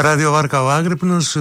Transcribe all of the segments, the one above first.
Ράδιο Βάρκα ο Άγρυπνος,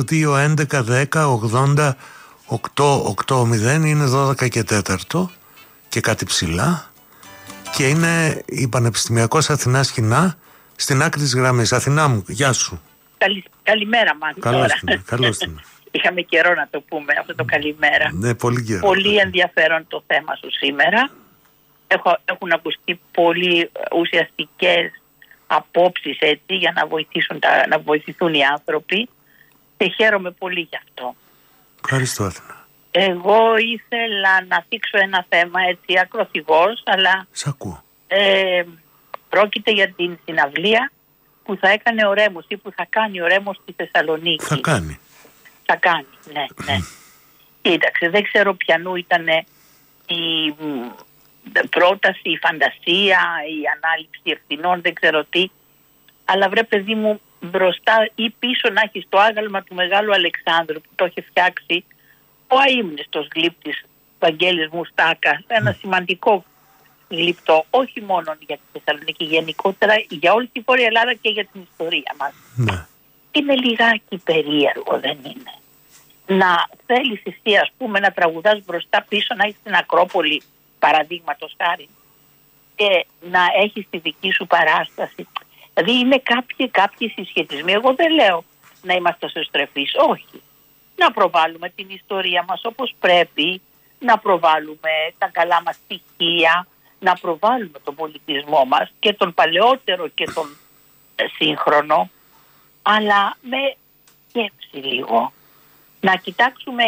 2-11-10-80-880, είναι 12 και 4 και κάτι ψηλά, και είναι η Πανεπιστημιακός Αθηνάς Χινά στην άκρη της γραμμής. Αθηνά μου, γεια σου. Καλημέρα, Μάκη. Καλώς την. Είχαμε καιρό να το πούμε αυτό το καλημέρα. Ναι, πολύ καιρό. Πολύ ενδιαφέρον το θέμα σου σήμερα. Έχουν ακουστεί πολύ ουσιαστικές απόψεις έτσι για να βοηθηθούν οι άνθρωποι, και χαίρομαι πολύ γι' αυτό. Ευχαριστώ, Αθηνά. Εγώ ήθελα να θίξω ένα θέμα έτσι ακροθυγός, αλλά σ' ακούω. Πρόκειται για την συναυλία που θα έκανε ο Ρέμος ή που θα κάνει ο Ρέμος στη Θεσσαλονίκη. Θα κάνει, ναι. Κοίταξε, δεν ξέρω ποιανού ήταν η πρόταση, η φαντασία, η ανάληψη ευθυνών, δεν ξέρω τι, αλλά βρε παιδί μου, μπροστά ή πίσω να έχεις το άγαλμα του Μεγάλου Αλεξάνδρου που το είχε φτιάξει ο αείμνηστος γλύπτης Βαγγέλης Μουστάκα, ένα σημαντικό γλυπτό, όχι μόνο για τη Θεσσαλονίκη, γενικότερα για όλη τη Βόρεια Ελλάδα και για την ιστορία μας. Ναι. Είναι λιγάκι περίεργο, δεν είναι? Να θέλεις εσύ, ας πούμε, να τραγουδάς μπροστά πίσω, να έχεις την Ακρόπολη, παραδείγματος χάρη, και να έχεις τη δική σου παράσταση. Δηλαδή είναι κάποιοι συσχετισμοί. Εγώ δεν λέω να είμαστε εσωστρεφείς, όχι. Να προβάλλουμε την ιστορία μας όπως πρέπει, να προβάλλουμε τα καλά μας στοιχεία, να προβάλλουμε τον πολιτισμό μας, και τον παλαιότερο και τον σύγχρονο, αλλά με σκέψη λίγο. Να κοιτάξουμε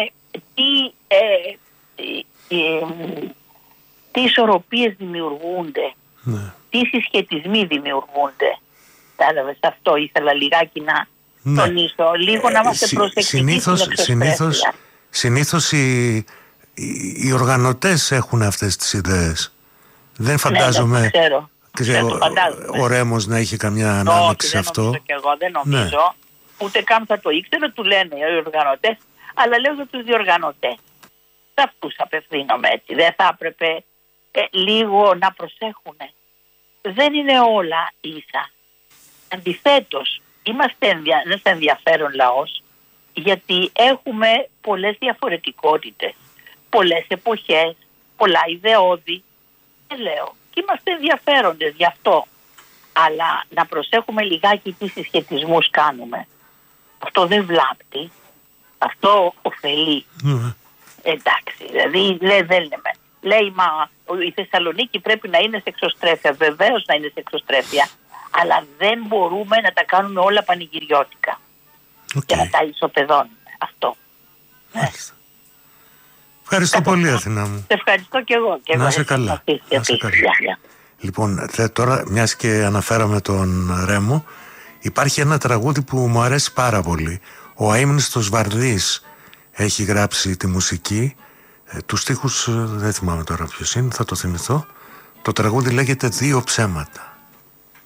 τι ισορροπίες δημιουργούνται, ναι, τι συσχετισμοί δημιουργούνται. Κατάλαβες, αυτό ήθελα λιγάκι να τονίσω. Λίγο να είμαστε προσεκτικοί στην εξωστρέφεια. Συνήθως οι οργανωτές έχουν αυτές τις ιδέες. Δεν φαντάζομαι, ναι, ξέρω. Ο Ρέμος να είχε καμιά ανάμειξη σε αυτό. Όχι, δεν νομίζω. Ναι. Ούτε καν θα το ήξερα, του λένε οι οργανωτές, αλλά λέω για τους διοργανωτές. Σε αυτούς απευθύνομαι έτσι. Δεν θα έπρεπε λίγο να προσέχουν? Δεν είναι όλα ίσα. Αντιθέτως, είμαστε ένας ενδιαφέρον λαός, γιατί έχουμε πολλές διαφορετικότητες, πολλές εποχές, πολλά ιδεώδη. Δεν λέω. Και είμαστε ενδιαφέροντες γι' αυτό. Αλλά να προσέχουμε λιγάκι τι συσχετισμούς κάνουμε. Αυτό δεν βλάπτει. Αυτό ωφελεί. Εντάξει, δηλαδή δεν λέμε. Λέει, μα η Θεσσαλονίκη πρέπει να είναι σε εξωστρέφεια. Βεβαίως να είναι σε εξωστρέφεια. Αλλά δεν μπορούμε να τα κάνουμε όλα πανηγυριώτικα. Και να τα ισοπεδώνουμε. Αυτό. Ευχαριστώ πολύ, Αθηνά μου. Σε ευχαριστώ και εγώ. Να είσαι καλά. Λοιπόν, τώρα, μιας και αναφέραμε τον Ρέμο, υπάρχει ένα τραγούδι που μου αρέσει πάρα πολύ. Ο αείμνηστος Βαρδής έχει γράψει τη μουσική. Τους στίχους δεν θυμάμαι τώρα ποιος είναι, θα το θυμηθώ. Το τραγούδι λέγεται «Δύο ψέματα».